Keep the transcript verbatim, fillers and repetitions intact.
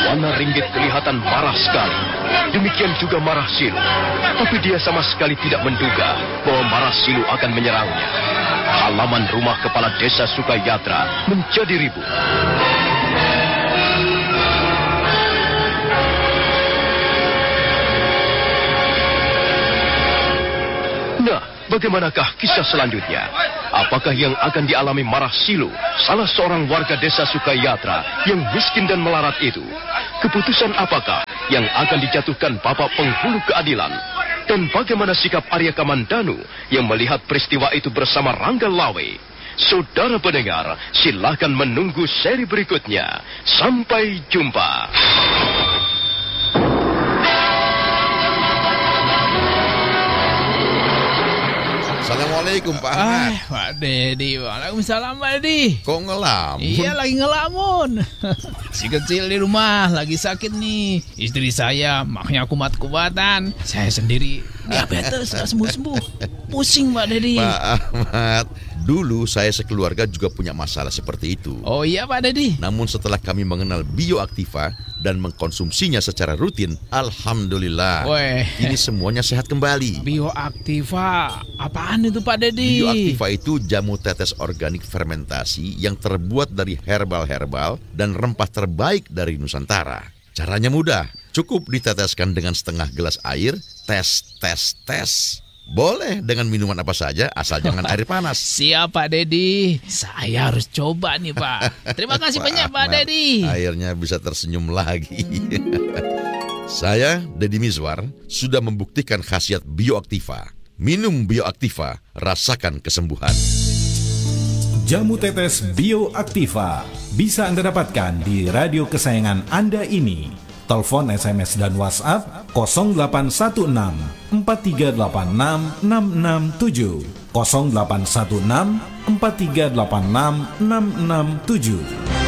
Mana Ringgit kelihatan marah sekali. Demikian juga Marah Silu. Tapi dia sama sekali tidak menduga bahwa Marah Silu akan menyerangnya. Halaman rumah kepala desa Sukayatra menjadi ribut. Nah, bagaimanakah kisah selanjutnya? Apakah yang akan dialami Marah Silu, salah seorang warga desa Sukayatra yang miskin dan melarat itu? Keputusan apakah yang akan dijatuhkan Bapak Penghulu Keadilan? Dan bagaimana sikap Arya Kamandanu yang melihat peristiwa itu bersama Rangga Lawe? Saudara pendengar, silakan menunggu seri berikutnya. Sampai jumpa. Assalamualaikum Pak Ahmad. Ah, Pak Dedi, waalaikumsalam Pak Dedi. Kok ngelamun? Iya lagi ngelamun. Si kecil di rumah lagi sakit nih. Istri saya maknya kumat-kumatan. Saya sendiri diabetes gak sembuh-sembuh. Pusing Pak Dedi. Pak Ahmad, dulu saya sekeluarga juga punya masalah seperti itu. Oh iya Pak Dedi. Namun setelah kami mengenal Bioaktiva dan mengkonsumsinya secara rutin, alhamdulillah, Weh. ini semuanya sehat kembali. Bioaktiva, apaan itu Pak Dedi? Bioaktiva itu jamu tetes organik fermentasi yang terbuat dari herbal-herbal dan rempah terbaik dari Nusantara. Caranya mudah, cukup diteteskan dengan setengah gelas air, tes, tes, tes. Boleh dengan minuman apa saja, asal jangan air panas. Siap Pak Dedi, saya harus coba nih Pak. Terima kasih banyak Pak Dedi. Akhirnya bisa tersenyum lagi. Saya, Deddy Mizwar, sudah membuktikan khasiat Bioaktiva. Minum Bioaktiva, rasakan kesembuhan. Jamu tetes Bioaktiva bisa Anda dapatkan di radio kesayangan Anda ini. Telepon, S M S, dan WhatsApp nol delapan satu enam empat tiga delapan enam enam enam tujuh, nol delapan satu enam empat tiga delapan enam enam enam tujuh.